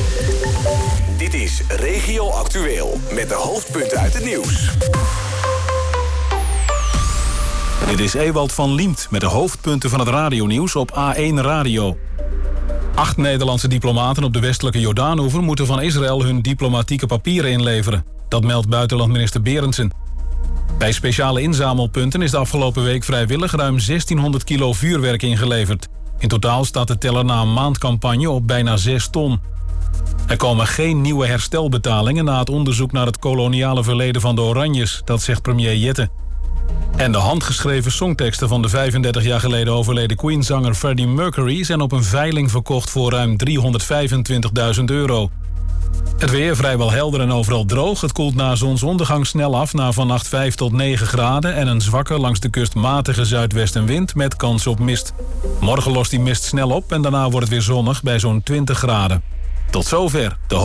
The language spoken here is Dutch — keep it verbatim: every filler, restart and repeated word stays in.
Dit is Regio Actueel met de hoofdpunten uit het nieuws. Dit is Ewald van Liemt met de hoofdpunten van het radionieuws op A één Radio. Acht Nederlandse diplomaten op de westelijke Jordaanoever moeten van Israël hun diplomatieke papieren inleveren. Dat meldt buitenlandminister Berendsen. Bij speciale inzamelpunten is de afgelopen week vrijwillig ruim zestienhonderd kilo vuurwerk ingeleverd. In totaal staat de teller na een maandcampagne op bijna zes ton. Er komen geen nieuwe herstelbetalingen na het onderzoek naar het koloniale verleden van de Oranjes, dat zegt premier Jette. En de handgeschreven songteksten van de vijfendertig jaar geleden overleden Queen-zanger Freddie Mercury zijn op een veiling verkocht voor ruim driehonderdvijfentwintigduizend euro. Het weer vrijwel helder en overal droog. Het koelt na zonsondergang snel af naar vannacht vijf tot negen graden... en een zwakke langs de kust matige zuidwestenwind met kans op mist. Morgen lost die mist snel op en daarna wordt het weer zonnig bij zo'n twintig graden. Tot zover de